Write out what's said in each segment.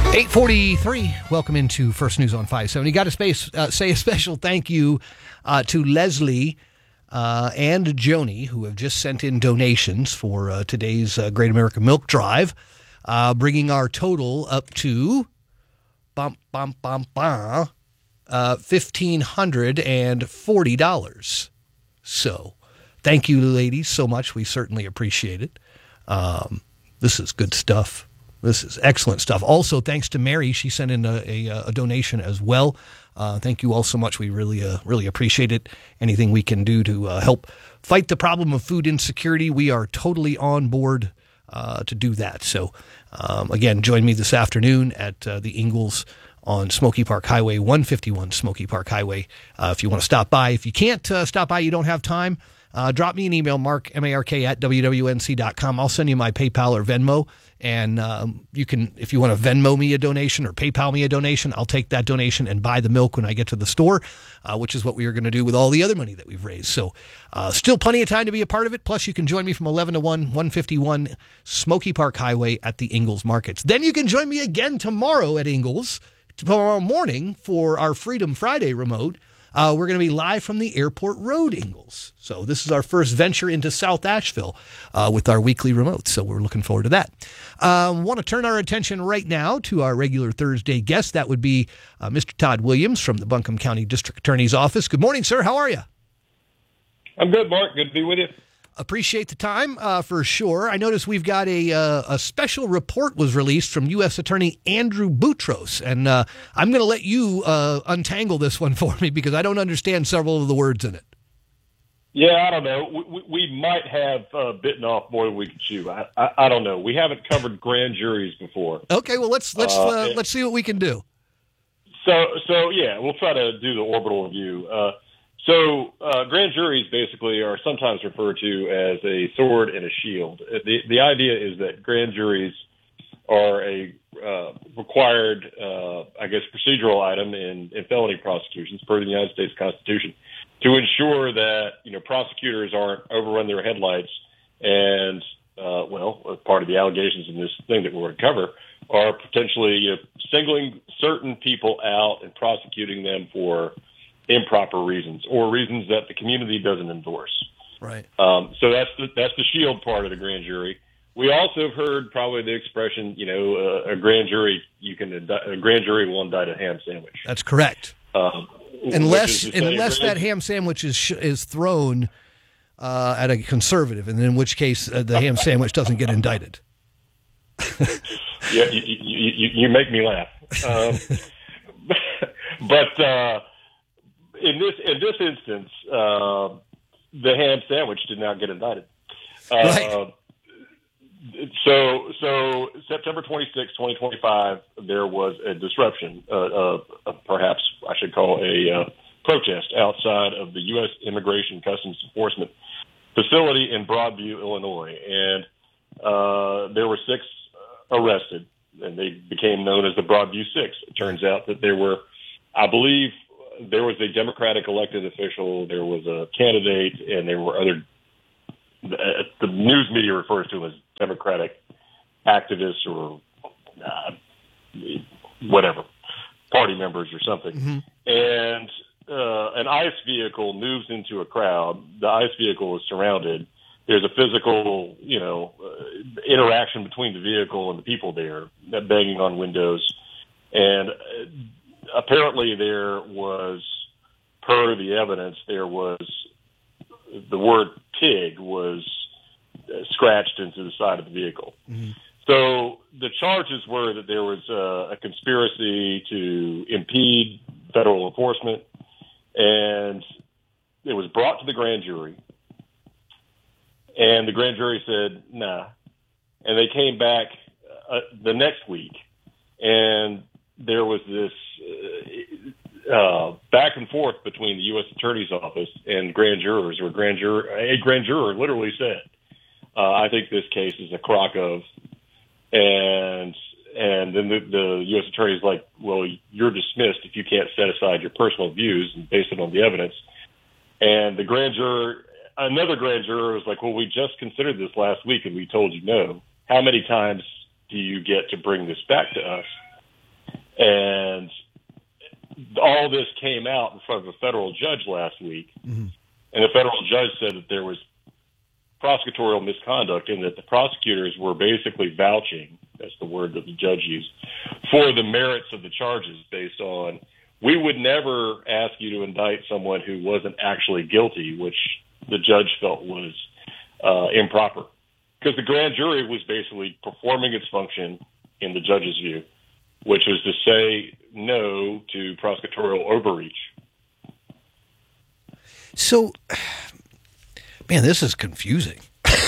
8:43. Welcome into First News on 570. Got to say a special thank you to Leslie and Joni, who have just sent in donations for today's Great American Milk Drive, bringing our total up to $1,540. So, thank you, ladies, so much. We certainly appreciate it. This is good stuff. This is excellent stuff. Also, thanks to Mary. She sent in a donation as well. Thank you all so much. We really appreciate it. Anything we can do to help fight the problem of food insecurity, we are totally on board to do that. So, again, join me this afternoon at the Ingalls on Smoky Park Highway, 151 Smoky Park Highway. If you want to stop by. If you can't stop by, you don't have time, drop me an email, Mark, M-A-R-K, at WWNC.com. I'll send you my PayPal or Venmo. And you can, if you want to Venmo me a donation or PayPal me a donation, I'll take that donation and buy the milk when I get to the store, which is what we are going to do with all the other money that we've raised. So still plenty of time to be a part of it. Plus, you can join me from 11 to 1, 151 Smoky Park Highway at the Ingalls Markets. Then you can join me again tomorrow at Ingalls, tomorrow morning for our Freedom Friday remote. We're going to be live from the Airport Road, Ingalls. So this is our first venture into South Asheville with our weekly remote. So we're looking forward to that. Want to turn our attention right now to our regular Thursday guest. That would be Mr. Todd Williams from the Buncombe County District Attorney's Office. Good morning, sir. How are you? I'm good, Mark. Good to be with you. Appreciate the time, for sure. I noticed we've got a special report was released from U.S. Attorney Andrew Boutros, and I'm going to let you untangle this one for me because I don't understand several of the words in it. Yeah, I don't know. We might have bitten off more than we could chew. I don't know. We haven't covered grand juries before. Okay, well let's see what we can do. So yeah, we'll try to do the orbital view. So grand juries basically are sometimes referred to as a sword and a shield. The idea is that grand juries are a required, procedural item in felony prosecutions per the United States Constitution to ensure that, prosecutors aren't overrun their headlights and, part of the allegations in this thing that we're going to cover are potentially singling certain people out and prosecuting them for improper reasons or reasons that the community doesn't endorse. Right. So that's the shield part of the grand jury. We also have heard probably the expression, a grand jury will indict a ham sandwich. That's correct. Unless that ham sandwich is thrown at a conservative, and in which case the ham sandwich doesn't get indicted. Yeah, you make me laugh. But in this instance, the ham sandwich did not get indicted. Right. So September 26, 2025, there was a disruption, perhaps I should call a protest outside of the U.S. Immigration Customs Enforcement facility in Broadview, Illinois. And there were 6 arrested, and they became known as the Broadview Six. It turns out that there was a Democratic elected official, there was a candidate, and there were other, the news media refers to them as Democratic activists or whatever, party members or something. Mm-hmm. And an ICE vehicle moves into a crowd. The ICE vehicle is surrounded. There's a physical, interaction between the vehicle and the people there, banging on windows. And apparently there was, per the evidence, there was the word pig was scratched into the side of the vehicle. Mm-hmm. So the charges were that there was a conspiracy to impede federal enforcement, and it was brought to the grand jury. And the grand jury said, nah. And they came back the next week, and there was this back and forth between the U.S. Attorney's Office and grand jurors, or a grand juror literally said, I think this case is a crock of, and then the U.S. Attorney's like, well, you're dismissed if you can't set aside your personal views and base it on the evidence. And another grand juror was like, well, we just considered this last week and we told you no. How many times do you get to bring this back to us? And all this came out in front of a federal judge last week. Mm-hmm. And the federal judge said that there was prosecutorial misconduct and that the prosecutors were basically vouching, that's the word that the judge used, for the merits of the charges based on, we would never ask you to indict someone who wasn't actually guilty, which the judge felt was improper. Because the grand jury was basically performing its function in the judge's view, which was to say no to prosecutorial overreach. So, man, this is confusing.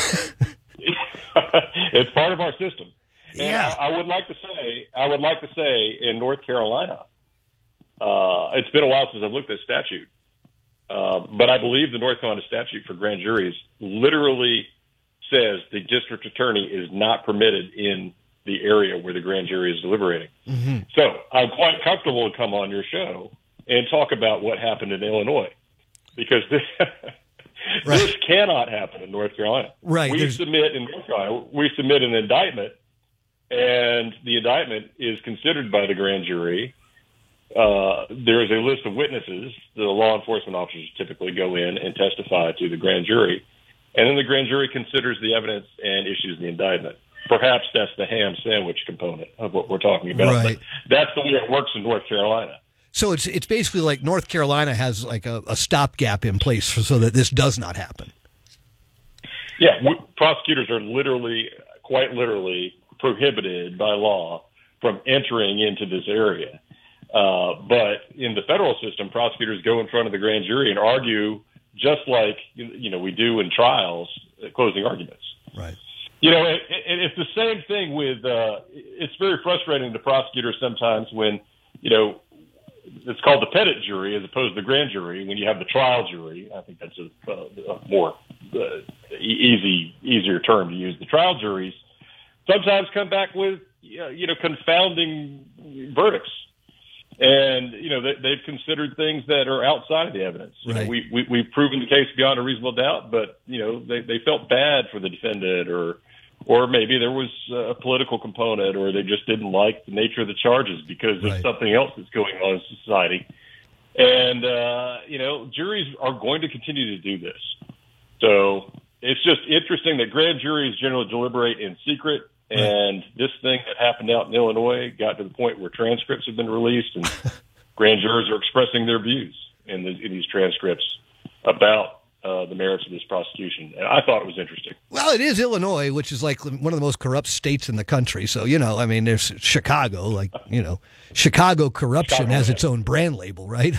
It's part of our system. And yeah. I would like to say in North Carolina, it's been a while since I've looked at statute, but I believe the North Carolina statute for grand juries literally says the district attorney is not permitted in the area where the grand jury is deliberating. Mm-hmm. So I'm quite comfortable to come on your show and talk about what happened in Illinois, because this, right. This cannot happen in North Carolina. Right. We submit an indictment, and the indictment is considered by the grand jury. There is a list of witnesses. The law enforcement officers typically go in and testify to the grand jury, and then the grand jury considers the evidence and issues the indictment. Perhaps that's the ham sandwich component of what we're talking about. Right. But that's the way it works in North Carolina. So it's basically like North Carolina has like a stopgap in place so that this does not happen. Yeah, prosecutors are quite literally prohibited by law from entering into this area. But in the federal system, prosecutors go in front of the grand jury and argue just like we do in trials, closing arguments. Right. It's the same thing with. It's very frustrating to prosecutors sometimes when it's called the petit jury as opposed to the grand jury. When you have the trial jury, I think that's a more easier term to use. The trial juries sometimes come back with confounding verdicts. And, they've considered things that are outside of the evidence. Right. We've proven the case beyond a reasonable doubt, but, they felt bad for the defendant or maybe there was a political component or they just didn't like the nature of the charges because of something else that's going on in society. And, juries are going to continue to do this. So it's just interesting that grand juries generally deliberate in secret. And this thing that happened out in Illinois got to the point where transcripts have been released and grand jurors are expressing their views in these transcripts about the merits of this prosecution. And I thought it was interesting. Well, it is Illinois, which is like one of the most corrupt states in the country. So, there's Chicago, Chicago corruption has its own brand label, right?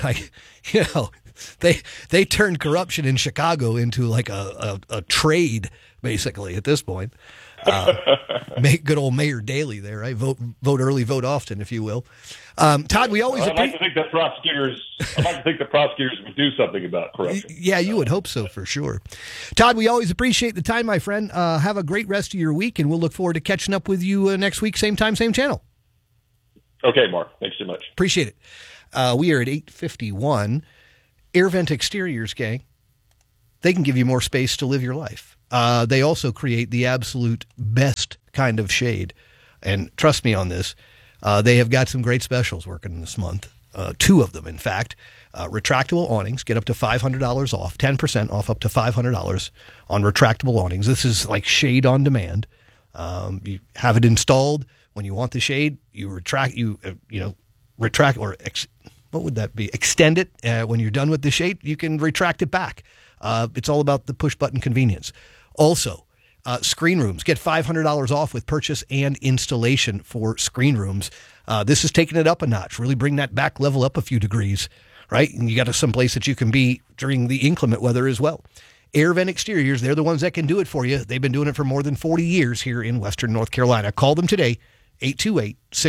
They turned corruption in Chicago into like a trade, basically, at this point. Good old Mayor Daley there, right? Vote early, vote often, if you will. Todd, we always. I'd like to think that prosecutors would do something about corruption. Yeah, you would hope so for sure. Todd, we always appreciate the time, my friend. Have a great rest of your week, and we'll look forward to catching up with you next week, same time, same channel. Okay, Mark. Thanks so much. Appreciate it. We are at 8:51. AirVent Exteriors, gang. They can give you more space to live your life. They also create the absolute best kind of shade. And trust me on this, they have got some great specials working this month. Two of them, in fact. Retractable awnings, get up to $500 off, 10% off up to $500 on retractable awnings. This is like shade on demand. You have it installed. When you want the shade, you retract, what would that be? Extend it. When you're done with the shade, you can retract it back. It's all about the push-button convenience. Also, screen rooms. Get $500 off with purchase and installation for screen rooms. This is taking it up a notch. Really bring that back level up a few degrees, right? And you got some place that you can be during the inclement weather as well. AirVent Exteriors, they're the ones that can do it for you. They've been doing it for more than 40 years here in Western North Carolina. Call them today,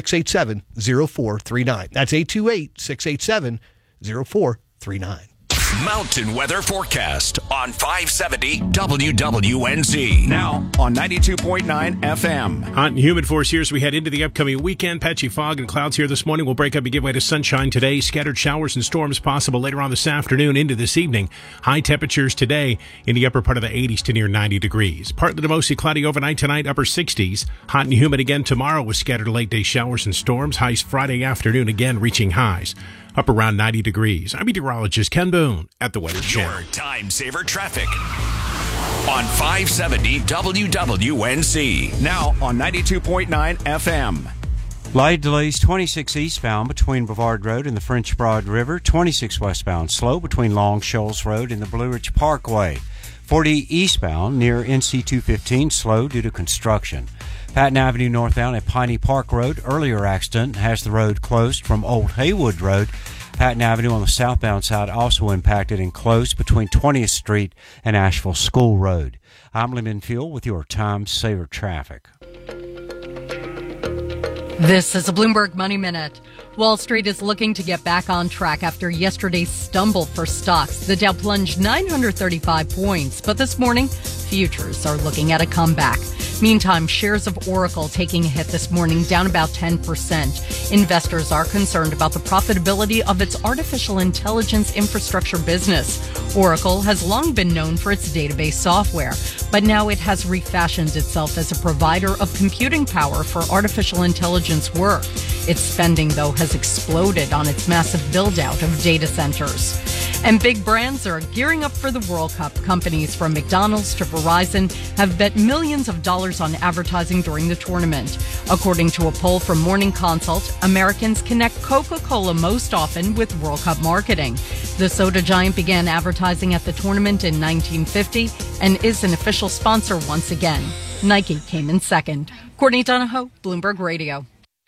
828-687-0439. That's 828-687-0439. Mountain weather forecast on 570 WWNZ. Now on 92.9 FM. Hot and humid for us here as we head into the upcoming weekend. Patchy fog and clouds here this morning will break up and give way to sunshine today. Scattered showers and storms possible later on this afternoon into this evening. High temperatures today in the upper part of the 80s to near 90 degrees. Partly to mostly cloudy overnight tonight, upper 60s. Hot and humid again tomorrow with scattered late day showers and storms. Highs Friday afternoon again reaching highs up around 90 degrees. I'm meteorologist Ken Boone at the Weather Channel. Your time saver traffic on 570 WWNZ. Now on 92.9 FM. Light delays 26 eastbound between Brevard Road and the French Broad River, 26 westbound slow between Long Shoals Road and the Blue Ridge Parkway, 40 eastbound near NC 215 slow due to construction. Patton Avenue northbound at Piney Park Road, earlier accident has the road closed from Old Haywood Road. Patton Avenue on the southbound side also impacted and closed between 20th Street and Asheville School Road. I'm Lyman Fuel with your Time Saver Traffic. This is a Bloomberg Money Minute. Wall Street is looking to get back on track after yesterday's stumble for stocks. The Dow plunged 935 points, but this morning, futures are looking at a comeback. Meantime, shares of Oracle taking a hit this morning, down about 10%. Investors are concerned about the profitability of its artificial intelligence infrastructure business. Oracle has long been known for its database software, but now it has refashioned itself as a provider of computing power for artificial intelligence work. Its spending, though, has exploded on its massive build-out of data centers. And big brands are gearing up for the World Cup. Companies from McDonald's to Verizon have bet millions of dollars on advertising during the tournament. According to a poll from Morning Consult, Americans connect Coca-Cola most often with World Cup marketing. The soda giant began advertising at the tournament in 1950 and is an official sponsor once again. Nike came in second. Courtney Donahoe, Bloomberg Radio.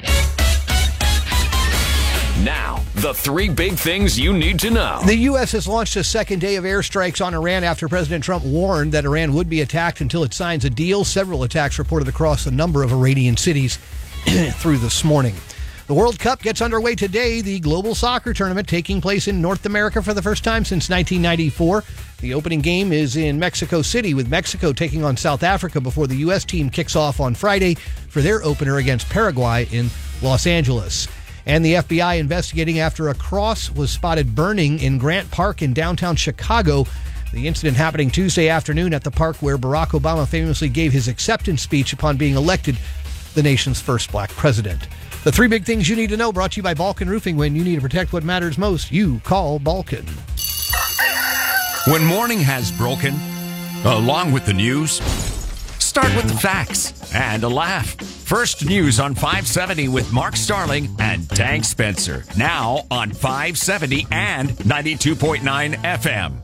Now, the three big things you need to know. The U.S. has launched a second day of airstrikes on Iran after President Trump warned that Iran would be attacked until it signs a deal. Several attacks reported across a number of Iranian cities through this morning. The World Cup gets underway today, the global soccer tournament taking place in North America for the first time since 1994. The opening game is in Mexico City, with Mexico taking on South Africa before the U.S. team kicks off on Friday for their opener against Paraguay in Los Angeles. And the FBI investigating after a cross was spotted burning in Grant Park in downtown Chicago. The incident happening Tuesday afternoon at the park where Barack Obama famously gave his acceptance speech upon being elected the nation's first black president. The three big things you need to know, brought to you by Balkan Roofing. When you need to protect what matters most, you call Balkan. When morning has broken, along with the news, start with the facts and a laugh. First News on 570 with Mark Starling and Tank Spencer. Now on 570 and 92.9 FM.